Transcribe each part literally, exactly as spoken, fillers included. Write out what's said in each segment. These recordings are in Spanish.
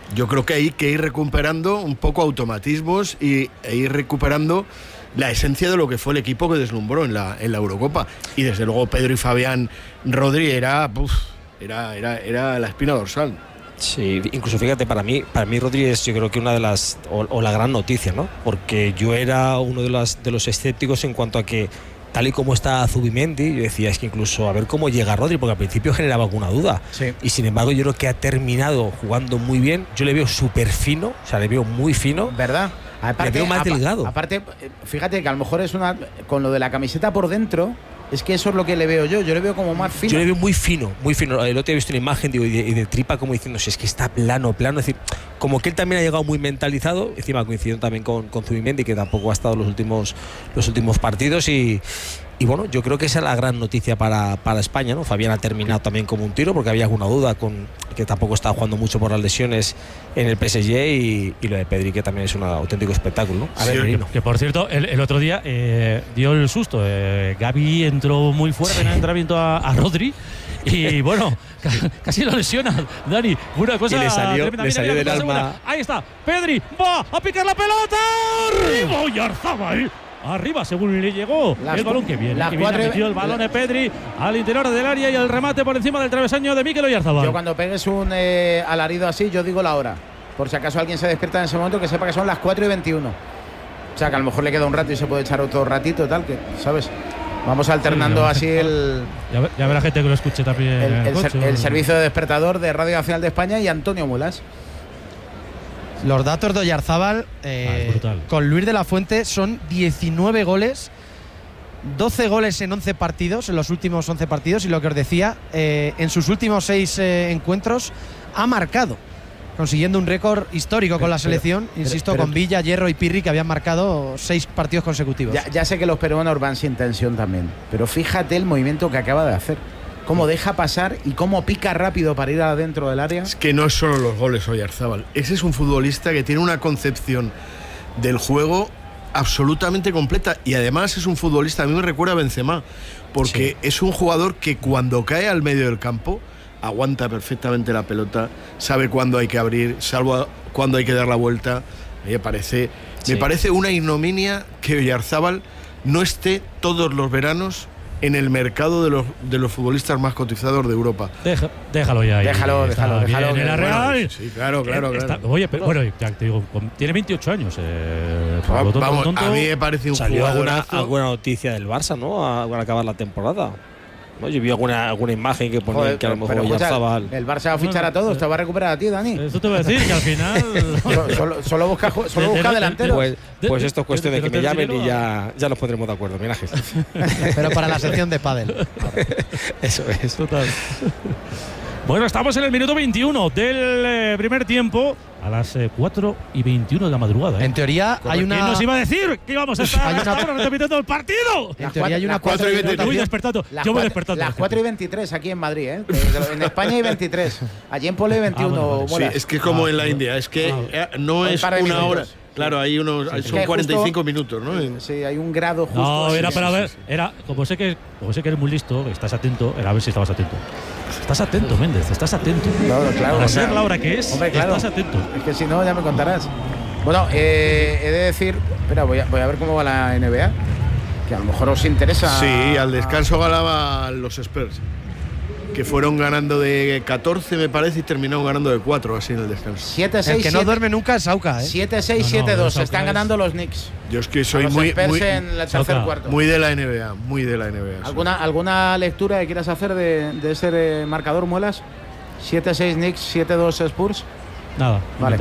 yo creo que hay que ir recuperando un poco automatismos y e ir recuperando la esencia de lo que fue el equipo que deslumbró en la, en la Eurocopa. Y desde luego Pedro y Fabián Rodri era, uf, era, era, era la espina dorsal. Sí, incluso fíjate, para mí, para mí Rodri es, yo creo que una de las, o, o la gran noticia, ¿no? Porque yo era uno de los, de los escépticos en cuanto a que, tal y como está Zubimendi, yo decía, es que incluso a ver cómo llega Rodri, porque al principio generaba alguna duda. Sí. Y sin embargo, yo creo que ha terminado jugando muy bien. Yo le veo súper fino, o sea, le veo muy fino. ¿Verdad? Aparte, le veo más delgado. Aparte, fíjate que a lo mejor es una. Con lo de la camiseta por dentro. Es que eso es lo que le veo yo, yo le veo como más fino. Yo le veo muy fino, muy fino. El otro día he visto una imagen, digo, y, de, y de tripa como diciendo, si es que está plano, plano. Es decir, como que él también ha llegado muy mentalizado, encima coincidiendo también con, con Zubimendi, que tampoco ha estado los últimos, los últimos partidos. Y, y bueno, yo creo que esa es la gran noticia para, para España, ¿no? Fabián ha terminado también como un tiro, porque había alguna duda, con que tampoco está jugando mucho por las lesiones en el P S G, y, y lo de Pedri, que también es un auténtico espectáculo, ¿no? A ver, sí, que, que por cierto, el, el otro día eh, dio el susto. Eh, Gavi entró muy fuerte en el entrenamiento a, a Rodri. Y bueno, casi lo lesiona, Dani. Una cosa. Y le salió, tremenda. le Mira, salió mira, del segunda. alma. Ahí está, Pedri va a picar la pelota. Arriba Oyarzabal. Arriba, según le llegó las el balón que viene. las Que viene cuatro, metió el balón de Pedri al interior del área y el remate por encima del travesaño de Mikel Oyarzabal. Yo cuando pegues un eh, alarido así, yo digo la hora. Por si acaso alguien se despierta en ese momento, que sepa que son las cuatro y veintiuno. O sea, que a lo mejor le queda un rato y se puede echar otro ratito, tal, que, ¿sabes? Vamos alternando sí, así el. Ya, ya verá gente que lo escuche también. El, el, el, ser, el servicio de despertador de Radio Nacional de España y Antonio Mulas. Los datos de Oyarzabal eh, ah, con Luis de la Fuente son diecinueve goles, doce goles en once partidos, en los últimos once partidos, y lo que os decía, eh, en sus últimos seis eh, encuentros ha marcado, consiguiendo un récord histórico pero, con la selección, pero, insisto, pero, pero, con Villa, Hierro y Pirri, que habían marcado seis partidos consecutivos. Ya, ya sé que los peruanos van sin tensión también, pero fíjate el movimiento que acaba de hacer. Cómo deja pasar y cómo pica rápido para ir adentro del área. Es que no es solo los goles Oyarzabal. Ese es un futbolista que tiene una concepción del juego absolutamente completa, y además es un futbolista, a mí me recuerda a Benzema, porque sí, es un jugador que cuando cae al medio del campo aguanta perfectamente la pelota, sabe cuándo hay que abrir, salvo cuándo hay que dar la vuelta. A mí me parece, sí. me parece una ignominia que Oyarzabal no esté todos los veranos en el mercado de los, de los futbolistas más cotizados de Europa. Deja, déjalo ya. Déjalo, déjalo, déjalo. En la Real. Bueno, sí, claro, claro, está, claro. Oye, pero bueno, ya te digo, tiene veintiocho años. Eh, Va, tonto, vamos, tonto. a mí me parece un Salió alguna, jugadorazo. alguna noticia del Barça, ¿no? Al acabar la temporada. ¿No? Yo vi alguna, alguna imagen que ponía, joder, que a lo mejor Oyarzabal. El Barça va a fichar a todos, te va a recuperar a ti, Dani. Eso te voy a decir, que al final. solo, solo, solo busca, solo busca delantero. Pues, pues esto es cuestión de que me llamen y ya, ya nos pondremos de acuerdo, homenajes. Pero para la sección de pádel. Eso es. Total. Bueno, estamos en el minuto veintiuno del eh, primer tiempo, a las eh, cuatro y veintiuno de la madrugada. ¿eh? En teoría hay una. ¿Quién nos iba a decir que íbamos a estar hay una... ahora repitiendo el partido? En teoría hay una cuatro y veintitrés. Voy despertando. Yo voy despertando. Las cuatro y veintitrés aquí en Madrid, ¿eh? En España hay veintitrés. Allí en Pole veintiuno. Ah, bueno, vale. Sí, es que es como ah, en la India, es que ah, no es una minutos. hora. Claro, hay unos, sí, son cuarenta y cinco justo, minutos, ¿no? Sí, hay un grado justo. No, así, era sí, para sí, ver, sí. era, como sé que como sé que eres muy listo, estás atento, era a ver si estabas atento. Estás atento, Méndez, estás atento. Claro, claro. Para o ser sea, la hora que es, hombre, claro, estás atento. Es que si no, ya me contarás. Bueno, eh, he de decir, espera, voy a, voy a ver cómo va la N B A, que a lo mejor os interesa. Sí, al descanso ganaban los Spurs, que fueron ganando de catorce, me parece, y terminaron ganando de cuatro, así en el descanso. siete seis. El que no duerme nunca es Sauca, ¿eh? siete seis, no, siete dos. no, Están ganando los Knicks. Yo es que soy los muy, Spurs muy, en el tercer Sauca. cuarto. muy de la N B A, muy de la N B A. ¿Alguna, sí. ¿Alguna lectura que quieras hacer de, de ese de marcador, Muelas? siete seis Knicks, siete dos Spurs. Nada, vale.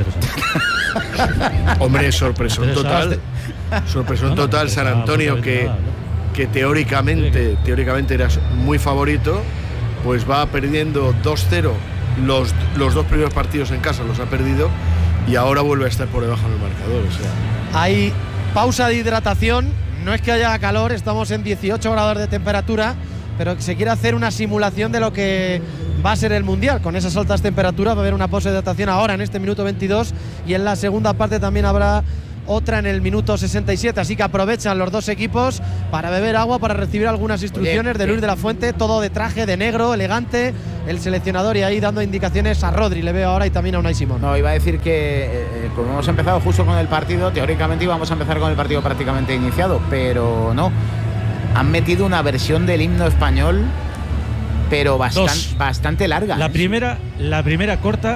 Hombre, sorpresón total. Sorpresón total, San Antonio, que, que teóricamente, teóricamente era muy favorito, pues va perdiendo dos cero. Los, los dos primeros partidos en casa los ha perdido y ahora vuelve a estar por debajo en el marcador. O sea. Hay pausa de hidratación, no es que haya calor, estamos en dieciocho grados de temperatura, pero se quiere hacer una simulación de lo que va a ser el Mundial. Con esas altas temperaturas va a haber una pausa de hidratación ahora en este minuto veintidós y en la segunda parte también habrá otra en el minuto sesenta y siete, así que aprovechan los dos equipos para beber agua, para recibir algunas instrucciones Oye, de Luis de la Fuente, todo de traje, de negro, elegante, el seleccionador y ahí dando indicaciones a Rodri, le veo ahora, y también a Unai Simón. No, iba a decir que eh, como hemos empezado justo con el partido, teóricamente íbamos a empezar con el partido prácticamente iniciado, pero no. Han metido una versión del himno español, pero bastan, bastante larga. La ¿eh? primera, la primera corta